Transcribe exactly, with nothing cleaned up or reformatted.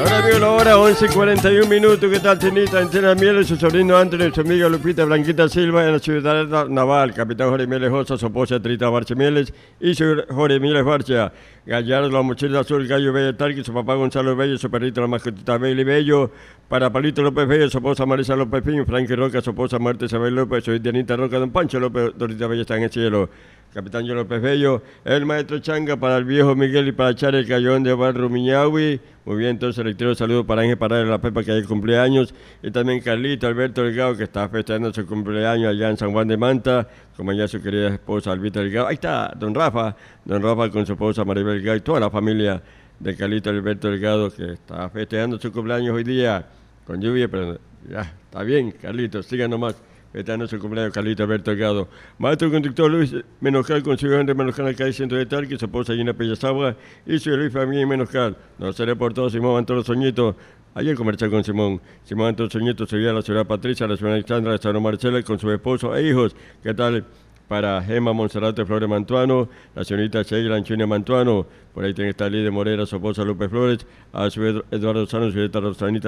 Ahora veo la hora, once y cuarenta y un minutos. ¿Qué tal, Chinita? Antena Mieles, su sobrino Antonio, su amiga Lupita Blanquita Silva, en la ciudad naval, capitán Jorge Mieles Josa, su esposa Trita Barche Mieles y su Jorge Mieles Barcha, Gallardo, la mochila azul, Gallo Bello Tarqui, su papá Gonzalo Bello, su perrito la mascotita Bailey Bello, para Palito López Bello, su esposa Marisa López Pin, Frankie Roca, su esposa Marta Isabel López, su Dianita Roca, don Pancho López, Dorita Bello está en el cielo. Capitán Yo López Bello, el maestro Changa para el viejo Miguel y para Char el Cayón de Barro Miñahui. Muy bien, entonces reitero saludos para Ángel Parada de la Pepa que hay cumpleaños. Y también Carlito Alberto Delgado que está festejando su cumpleaños allá en San Juan de Manta. Como ya su querida esposa Albita Delgado. Ahí está don Rafa, don Rafa con su esposa Maribel Delgado y toda la familia de Carlito Alberto Delgado que está festejando su cumpleaños hoy día con lluvia, pero ya, está bien, Carlito, sigan nomás. Esta noche el cumpleaños Carlito Alberto Delgado. Maestro conductor Luis Menoscal, con su hijo de Menoscal, en la calle Centro de Tarqui, su esposa Gina Pellazagua y su Luis Familia Menoscal. No seré por todo, Simón Antonio Soñito. Ayer conversé con Simón. Simón Antonio Soñito se vio a la señora Patricia, a la señora Alexandra, a la señora Marcela, con su esposo e hijos. ¿Qué tal? Para Gema Monserrate Flores Mantuano, la señorita Sheila Anchonia Mantuano, por ahí tiene que estar Lidia Morera, su esposa López Flores, a su Eduardo Sano, su Rosanita